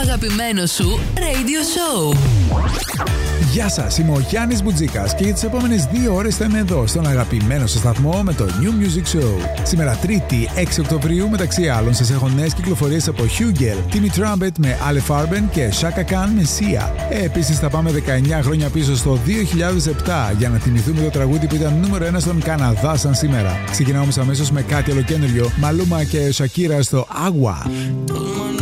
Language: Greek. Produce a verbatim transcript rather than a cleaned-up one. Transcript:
αγαπημένο σου radio show. Γεια σας, είμαι ο Γιάννης Μπουτζίκας και για τις επόμενες δύο ώρες θα είμαι εδώ στον αγαπημένο σας σταθμό με το New Music Show. Σήμερα Τρίτη, έξι Οκτωβρίου, μεταξύ άλλων σας έχω νέες κυκλοφορίες από Hugel, Timmy Trumpet με Ale Farben και Chaka Khan με Sia. Ε, επίσης θα πάμε δεκαεννιά χρόνια πίσω στο δύο χιλιάδες επτά για να θυμηθούμε το τραγούδι που ήταν νούμερο ένα στον Καναδά σαν σήμερα. Ξεκινάω όμως αμέσως με κάτι ολοκαίνουργιο, Maluma και Shakira στο Agua.